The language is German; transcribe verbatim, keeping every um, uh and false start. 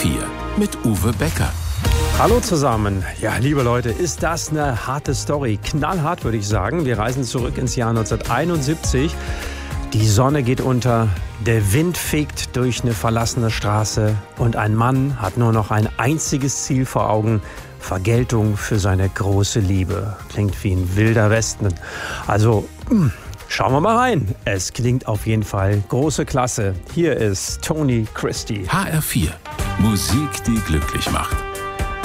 vier mit Uwe Becker. Hallo zusammen. Ja, liebe Leute, ist das eine harte Story? Knallhart, würde ich sagen. Wir reisen zurück ins Jahr neunzehnhunderteinundsiebzig. Die Sonne geht unter, der Wind fegt durch eine verlassene Straße und ein Mann hat nur noch ein einziges Ziel vor Augen: Vergeltung für seine große Liebe. Klingt wie ein wilder Westen. Also, schauen wir mal rein. Es klingt auf jeden Fall große Klasse. Hier ist Tony Christie. H R vier. Musik, die glücklich macht.